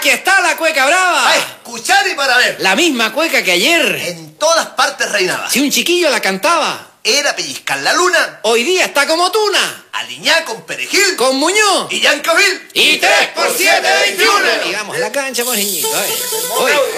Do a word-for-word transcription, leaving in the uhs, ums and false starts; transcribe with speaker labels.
Speaker 1: Aquí está la cueca brava.
Speaker 2: A escuchar y para ver.
Speaker 1: La misma cueca que ayer.
Speaker 2: En todas partes reinaba.
Speaker 1: Si un chiquillo la cantaba.
Speaker 2: Era pellizcar la luna.
Speaker 1: Hoy día está como tuna.
Speaker 2: Aliñá con perejil.
Speaker 1: Con Muñoz.
Speaker 2: Y Yancovil.
Speaker 1: Y tres por siete, veintiuno. Y vamos a la cancha, pues, niñito. Oye.